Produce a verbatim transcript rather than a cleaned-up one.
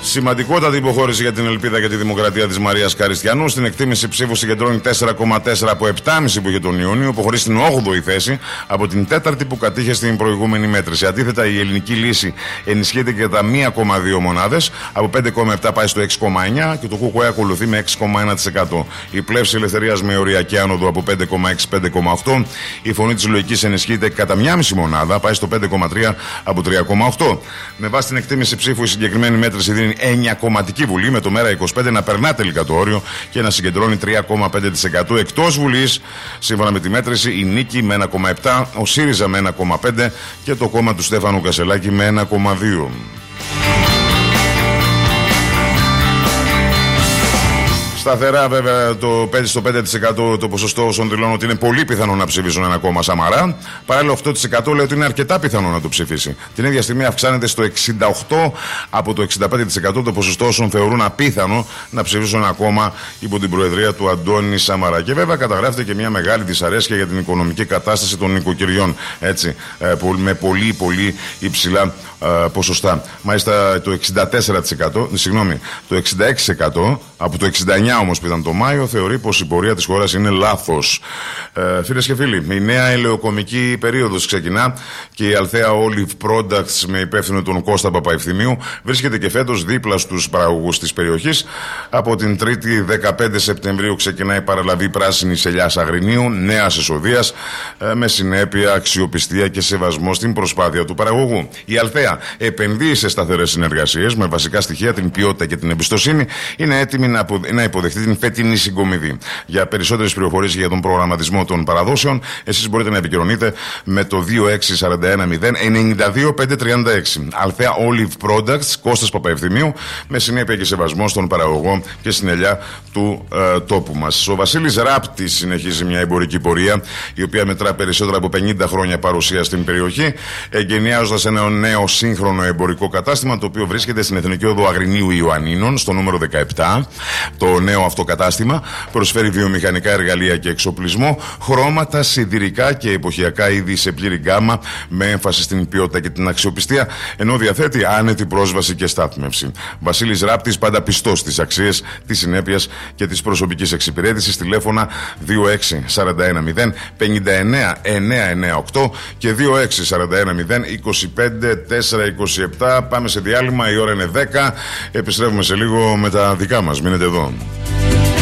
Σημαντικότατη υποχώρηση για την ελπίδα και τη δημοκρατία της Μαρίας Καριστιανού. Στην εκτίμηση ψήφου συγκεντρώνει τέσσερα κόμμα τέσσερα από επτά κόμμα πέντε που είχε τον Ιούνιο. Υποχωρεί στην όγδοη θέση από την τέταρτη που κατήχε στην προηγούμενη μέτρηση. Αντίθετα, η ελληνική λύση ενισχύεται και τα μία κόμμα δύο μονάδες. Από πέντε κόμμα επτά πάει στο έξι κόμμα εννιά και το ΚΚΕ ακολουθεί με έξι κόμμα ένα τοις εκατό. Η πλεύση ελευθερίας με οριακή άνοδο από πέντε κόμμα έξι με πέντε κόμμα οκτώ. Η φωνή της λογικής ενισχύεται κατά μία κόμμα πέντε μονάδα, πάει στο πέντε κόμμα τρία από τρία κόμμα οκτώ. Με βάση την εκτίμηση ψήφου, η συγκεκριμένη μέτρηση δίνει εννιά κομματική βουλή, με το ΜΕΡΑ είκοσι πέντε να περνά τελικά το όριο και να συγκεντρώνει τρία κόμμα πέντε τοις εκατό. Εκτός βουλής, σύμφωνα με τη μέτρηση, η Νίκη με ένα κόμμα επτά, ο ΣΥΡΙΖΑ με ένα κόμμα πέντε και το κόμμα του Στέφανου Κασελάκη με ένα κόμμα δύο. Σταθερά βέβαια το πέντε στο πέντε τοις εκατό το ποσοστό όσων δηλώνουν ότι είναι πολύ πιθανό να ψηφίσουν ένα κόμμα Σαμαρά. Παράλληλα οκτώ τοις εκατό λέει ότι είναι αρκετά πιθανό να το ψηφίσει. Την ίδια στιγμή αυξάνεται στο εξήντα οκτώ τοις εκατό από το εξήντα πέντε τοις εκατό το ποσοστό όσων θεωρούν απίθανο να ψηφίσουν ένα κόμμα υπό την προεδρία του Αντώνη Σαμαρά. Και βέβαια καταγράφεται και μια μεγάλη δυσαρέσκεια για την οικονομική κατάσταση των νοικοκυριών. Έτσι, με πολύ πολύ υψηλά ποσοστά. Μάλιστα το εξήντα τέσσερα τοις εκατό, συγγνώμη, το εξήντα έξι τοις εκατό από το εξήντα εννιά όμως που ήταν το Μάιο θεωρεί πως η πορεία της χώρας είναι λάθος. Ε, φίλες και φίλοι, η νέα ελαιοκομική περίοδος ξεκινά και η Althea Olive Products με υπεύθυνο τον Κώστα Παπαευθυμίου βρίσκεται και φέτος δίπλα στους παραγωγούς της περιοχής. Από την Τρίτη δεκαπέντε Σεπτεμβρίου ξεκινάει η παραλαβή πράσινης ελιάς αγρινίου νέας εσοδείας, ε, με συνέπεια αξιοπιστία και σεβασμό στην προσπάθεια του παραγωγού. Η Althea επενδύει σε σταθερές συνεργασίες με βασικά στοιχεία την ποιότητα και την εμπιστοσύνη. Είναι έτοιμη να, απο... να υποδεχτεί την φετινή συγκομιδή. Για περισσότερες πληροφορίες για τον προγραμματισμό των παραδόσεων, εσείς μπορείτε να επικοινωνείτε με το δύο έξι τέσσερα ένα μηδέν εννιά δύο πέντε τρία έξι. Althea Olive Products, Κώστας Παπαευθυμίου, με συνέπεια και σεβασμό στον παραγωγό και στην ελιά του ε, τόπου μας. Ο Βασίλης Ράπτης συνεχίζει μια εμπορική πορεία, η οποία μετρά περισσότερα από πενήντα χρόνια παρουσία στην περιοχή, εγκαινιάζοντας ένα νέο σύγχρονο εμπορικό κατάστημα, το οποίο βρίσκεται στην Εθνική Οδό Αγρινίου Ιωαννίνων, στο νούμερο δεκαεπτά. Το νέο αυτό κατάστημα προσφέρει βιομηχανικά εργαλεία και εξοπλισμό, χρώματα, σιδηρικά και εποχιακά είδη σε πλήρη γκάμα, με έμφαση στην ποιότητα και την αξιοπιστία, ενώ διαθέτει άνετη πρόσβαση και στάθμευση. Βασίλης Ράπτης, πάντα πιστός στις αξίες της συνέπειας και της προσωπικής εξυπηρέτησης. Τηλέφωνα δύο έξι τέσσερα ένα μηδέν πέντε εννιά εννιά εννιά οκτώ και δύο έξι τέσσερα ένα μηδέν είκοσι πέντε τέσσερα είκοσι επτά. Πάμε σε διάλειμμα, η ώρα είναι δέκα. Επιστρέφουμε σε λίγο με τα δικά μας. Μείνετε εδώ.